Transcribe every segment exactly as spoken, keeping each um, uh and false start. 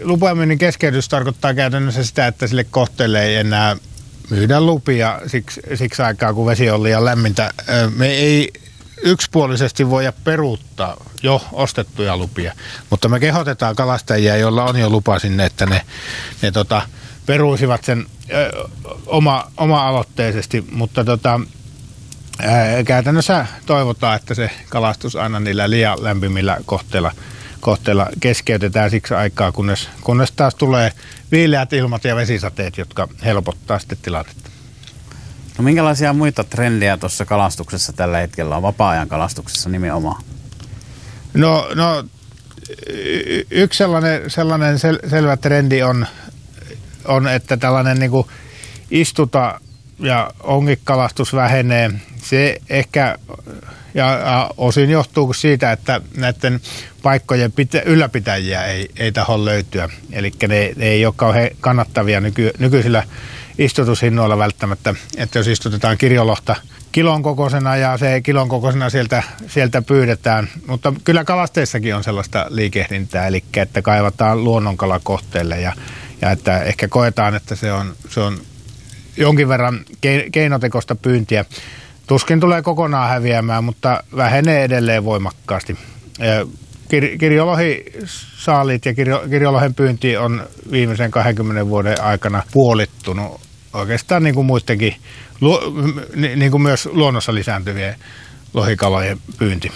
lupamyynnin keskeytys tarkoittaa käytännössä sitä, että sille kohteelle ei enää myydä lupia siksi, siksi aikaa, kun vesi on liian lämmintä. Me ei yksipuolisesti voida peruuttaa jo ostettuja lupia, mutta me kehotetaan kalastajia, joilla on jo lupa sinne, että ne, ne tota, peruisivat sen ö, oma, oma-aloitteisesti, mutta tota, ää, käytännössä toivotaan, että se kalastus aina niillä liian lämpimillä kohteilla, kohteilla keskeytetään siksi aikaa, kunnes, kunnes taas tulee viileät ilmat ja vesisateet, jotka helpottaa sitten tilannetta. No minkälaisia muita trendejä tuossa kalastuksessa tällä hetkellä on, vapaa-ajan kalastuksessa nimenomaan? No, no y- yksi sellainen, sellainen sel- selvä trendi on, on että tällainen niin kuin istuta- ja ongikalastus vähenee. Se ehkä ja, ja osin johtuu siitä, että näiden paikkojen pitä- ylläpitäjiä ei, ei taho löytyä. Eli ne, ne ei ole kauhean kannattavia nyky- nykyisillä istutushinnoilla välttämättä, että jos istutetaan kirjolohta kilon kokoisena ja se kilon kokoisena sieltä, sieltä pyydetään. Mutta kyllä kalasteissakin on sellaista liikehdintää, eli että kaivataan luonnonkalakohteelle ja, ja että ehkä koetaan, että se on, se on jonkin verran keinotekoista pyyntiä. Tuskin tulee kokonaan häviämään, mutta vähenee edelleen voimakkaasti. Kir- kirjolohisaalit ja kirjo- kirjolohen pyynti on viimeisen kahdenkymmenen vuoden aikana puolittunut. Oikeastaan niin kuin muidenkin, lu- niin kuin myös luonnossa lisääntyvien lohikalojen pyynti.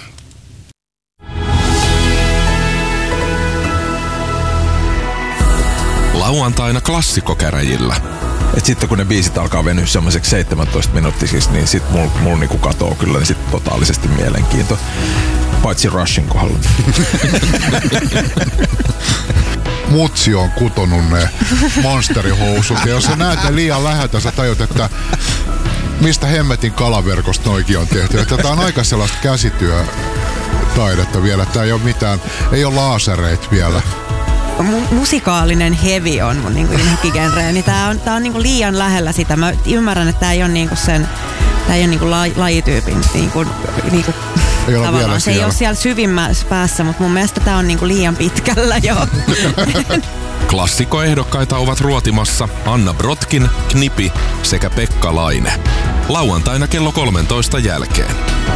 Lauantaina klassikkokäräjillä. Et sitten kun ne biisit alkaa venyä semmoiseksi seitsemäntoista minuuttisiksi, niin sit mulla mul niinku katoo kyllä niin sit totaalisesti mielenkiinto. Paitsi Rushin kohdalla. Mutsi on kutonut ne monsterihousut. Ja jos sä näet ne liian läheltä, sä tajut, että mistä hemmetin kalaverkosta noikin on tehty. Että tää on aika sellaista käsityötaidetta vielä. Tää ei ole mitään, ei ole laasereita vielä. Mu- musikaalinen heavy on mun niinku inhokkigenre, niin tää on, tää on niinku liian lähellä sitä. Mä ymmärrän, että tää ei ole niinku sen, tää ei ole niinku la, lajityypin niinku, niinku ei ole tavallaan. Se siellä. ei ole siellä syvimmässä päässä, mutta mun mielestä tää on niinku liian pitkällä jo. Klassikoehdokkaita ovat ruotimassa Anna Brotkin, Knipi sekä Pekka Laine. Lauantaina kello kolmentoista jälkeen.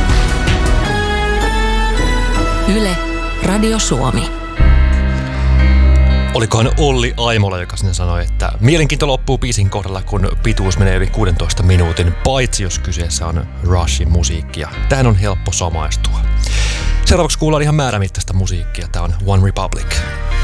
Yle, Radio Suomi. Olikohan Olli Aimola, joka sinne sanoi, että mielenkiinto loppuu biisin kohdalla, kun pituus menee yli kuudentoista minuutin, paitsi jos kyseessä on Rushin musiikki, ja tähän on helppo samaistua. Seuraavaksi kuullaan ihan määrämittaista musiikkia. Tämä on One Republic.